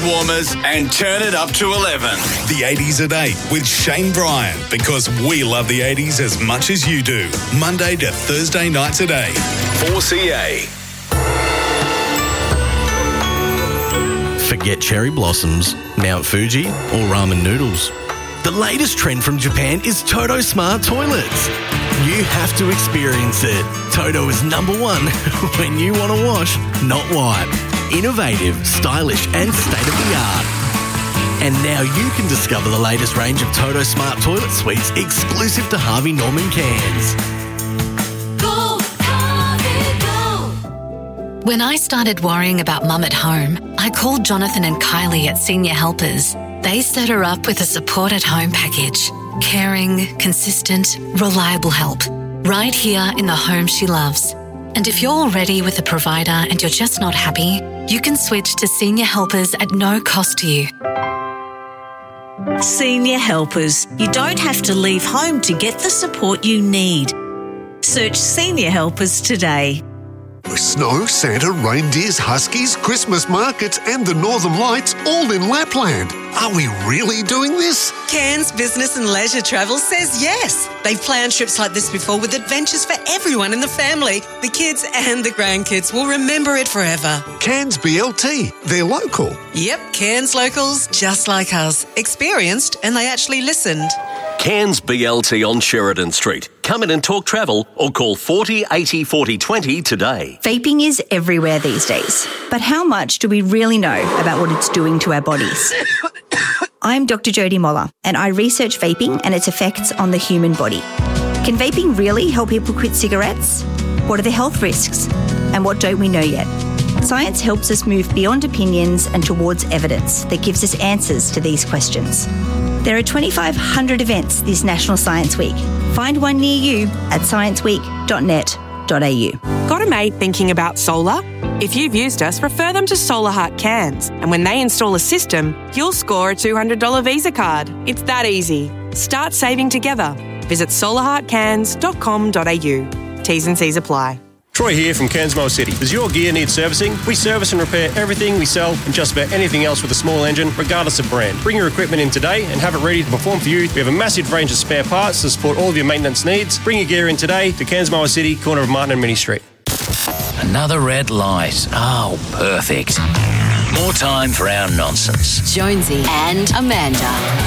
warmers and turn it up to 11. The 80s at 8 with Shane Bryan, because we love the 80s as much as you do. Monday to Thursday nights at 8. 4CA. Forget cherry blossoms, Mount Fuji, or ramen noodles. The latest trend from Japan is Toto Smart Toilets. You have to experience it. Toto is number one when you want to wash, not wipe. Innovative, stylish and state-of-the-art. And now you can discover the latest range of Toto Smart Toilet Suites exclusive to Harvey Norman cans. Go, Harvey, go! When I started worrying about Mum at home, I called Jonathan and Kylie at Senior Helpers. They set her up with a support at home package. Caring, consistent, reliable help. Right here in the home she loves. And if you're already with a provider and you're just not happy, you can switch to Senior Helpers at no cost to you. Senior Helpers. You don't have to leave home to get the support you need. Search Senior Helpers today. Snow, Santa, reindeers, huskies, Christmas markets and the Northern Lights all in Lapland. Are we really doing this? Cairns Business and Leisure Travel says yes. They've planned trips like this before with adventures for everyone in the family. The kids and the grandkids will remember it forever. Cairns BLT. They're local. Yep, Cairns locals just like us. Experienced and they actually listened. Cairns BLT on Sheridan Street. Come in and talk travel or call 40 80 40 20 today. Vaping is everywhere these days. But how much do we really know about what it's doing to our bodies? I'm Dr. Jodie Moller, and I research vaping and its effects on the human body. Can vaping really help people quit cigarettes? What are the health risks? And what don't we know yet? Science helps us move beyond opinions and towards evidence that gives us answers to these questions. There are 2,500 events this National Science Week. Find one near you at scienceweek.net.au. Got a mate thinking about solar? If you've used us, refer them to Solar Heart Cairns. And when they install a system, you'll score a $200 Visa card. It's that easy. Start saving together. Visit solarheartcairns.com.au. T's and C's apply. Troy here from Cairns Motor City. Does your gear need servicing? We service and repair everything we sell and just about anything else with a small engine, regardless of brand. Bring your equipment in today and have it ready to perform for you. We have a massive range of spare parts to support all of your maintenance needs. Bring your gear in today to Cairns Motor City, corner of Martin and Minnie Street. Another red light. Oh, perfect. More time for our nonsense. Jonesy and Amanda.